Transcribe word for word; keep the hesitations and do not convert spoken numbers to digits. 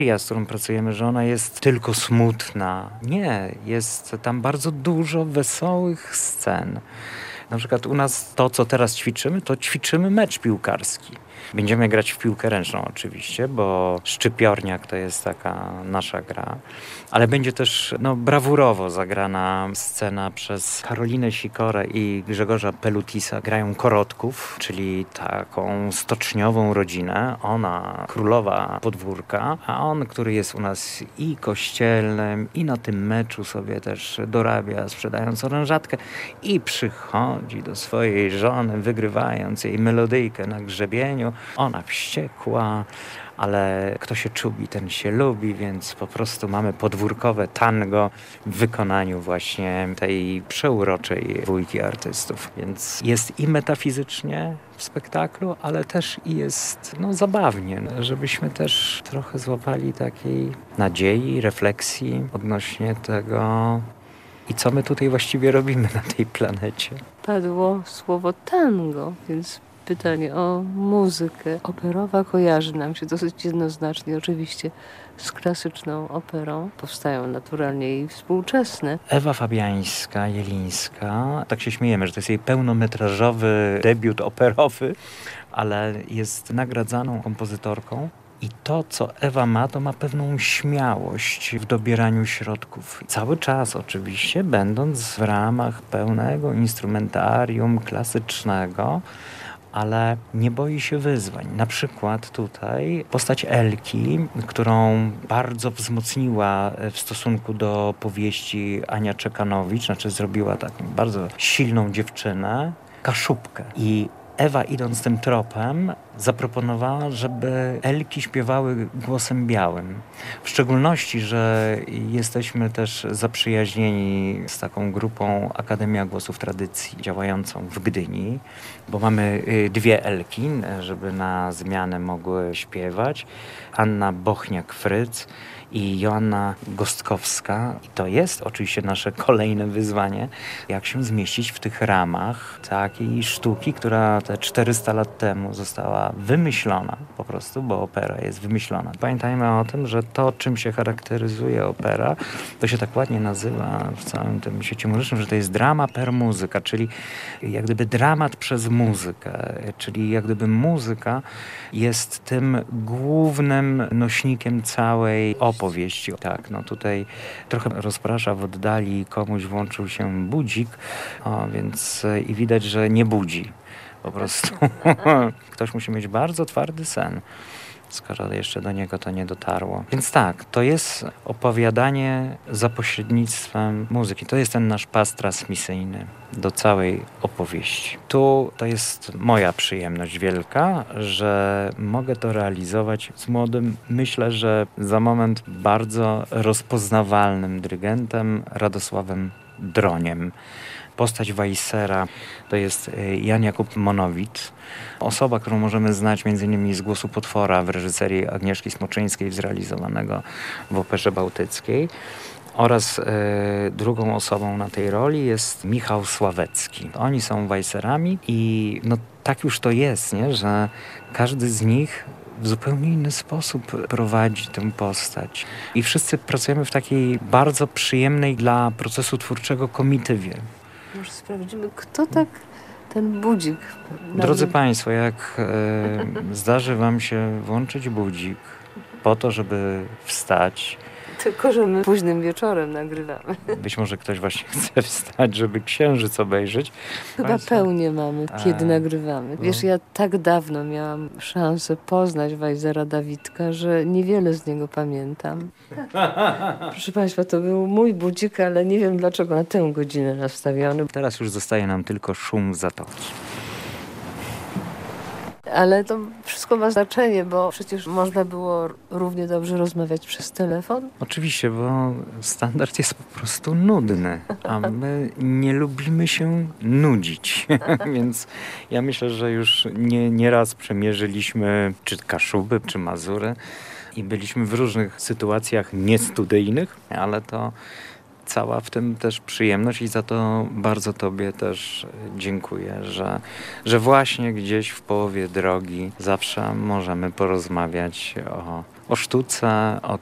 Ja, z którą pracujemy, że ona jest tylko smutna. Nie, jest tam bardzo dużo wesołych scen. Na przykład u nas to, co teraz ćwiczymy, to ćwiczymy mecz piłkarski. Będziemy grać w piłkę ręczną oczywiście, bo szczypiorniak to jest taka nasza gra. Ale będzie też no, brawurowo zagrana scena przez Karolinę Sikorę i Grzegorza Pelutisa. Grają korodków, czyli taką stoczniową rodzinę. Ona królowa podwórka, a on, który jest u nas i kościelnym, i na tym meczu sobie też dorabia, sprzedając orężatkę i przychodzi do swojej żony, wygrywając jej melodyjkę na grzebieniu. Ona wściekła, ale kto się czubi, ten się lubi, więc po prostu mamy podwórkowe tango w wykonaniu właśnie tej przeuroczej dwójki artystów. Więc jest i metafizycznie w spektaklu, ale też i jest no, zabawnie, żebyśmy też trochę złapali takiej nadziei, refleksji odnośnie tego, i co my tutaj właściwie robimy na tej planecie. Padło słowo tango, więc pytanie o muzykę. Operowa kojarzy nam się dosyć jednoznacznie oczywiście z klasyczną operą. Powstają naturalnie i współczesne. Ewa Fabiańska-Jelińska, tak się śmiejemy, że to jest jej pełnometrażowy debiut operowy, ale jest nagradzaną kompozytorką. I to, co Ewa ma, to ma pewną śmiałość w dobieraniu środków. Cały czas oczywiście, będąc w ramach pełnego instrumentarium klasycznego, ale nie boi się wyzwań. Na przykład tutaj postać Elki, którą bardzo wzmocniła w stosunku do powieści Ania Czekanowicz, znaczy zrobiła taką bardzo silną dziewczynę, Kaszubkę. I Ewa, idąc tym tropem, zaproponowała, żeby Elki śpiewały głosem białym. W szczególności, że jesteśmy też zaprzyjaźnieni z taką grupą Akademia Głosów Tradycji działającą w Gdyni, bo mamy dwie Elki, żeby na zmianę mogły śpiewać. Anna Bochniak-Fryc i Joanna Gostkowska. I to jest oczywiście nasze kolejne wyzwanie, jak się zmieścić w tych ramach takiej sztuki, która te czterysta lat temu została wymyślona po prostu, bo opera jest wymyślona. Pamiętajmy o tym, że to, czym się charakteryzuje opera, to się tak ładnie nazywa w całym tym świecie muzycznym, że to jest drama per muzyka, czyli jak gdyby dramat przez muzykę, czyli jak gdyby muzyka jest tym głównym nośnikiem całej opowieści. Tak, no tutaj trochę rozprasza w oddali, komuś włączył się budzik, o, więc i widać, że nie budzi. Po prostu ktoś musi mieć bardzo twardy sen, skoro jeszcze do niego to nie dotarło. Więc tak, to jest opowiadanie za pośrednictwem muzyki. To jest ten nasz pas transmisyjny do całej opowieści. Tu to jest moja przyjemność wielka, że mogę to realizować z młodym, myślę, że za moment bardzo rozpoznawalnym dyrygentem Radosławem Droniem. Postać Weissera to jest Jan Jakub Monowit, osoba, którą możemy znać między innymi z Głosu Potwora w reżyserii Agnieszki Smoczyńskiej, zrealizowanego w Operze Bałtyckiej. Oraz y, drugą osobą na tej roli jest Michał Sławecki. Oni są Weisserami i no, tak już to jest, nie? Że każdy z nich w zupełnie inny sposób prowadzi tę postać. I wszyscy pracujemy w takiej bardzo przyjemnej dla procesu twórczego komitywie. Może sprawdzimy, kto tak ten budzik... Drodzy Państwo, jak e, zdarzy Wam się włączyć budzik po to, żeby wstać... Tylko, że my późnym wieczorem nagrywamy. Być może ktoś właśnie chce wstać, żeby księżyc obejrzeć. Chyba Państwo... pełnię mamy, kiedy A, nagrywamy. Wiesz, ja tak dawno miałam szansę poznać Weissera Dawidka, że niewiele z niego pamiętam. Proszę Państwa, to był mój budzik, ale nie wiem dlaczego na tę godzinę nastawiony. Teraz już zostaje nam tylko szum zatoki. Ale to wszystko ma znaczenie, bo przecież można było równie dobrze rozmawiać przez telefon. Oczywiście, bo standard jest po prostu nudny, a my nie lubimy się nudzić. Więc ja myślę, że już nie, nie raz przemierzyliśmy czy Kaszuby, czy Mazury i byliśmy w różnych sytuacjach niestudyjnych, ale to cała w tym też przyjemność i za to bardzo Tobie też dziękuję, że, że właśnie gdzieś w połowie drogi zawsze możemy porozmawiać o, o sztuce, o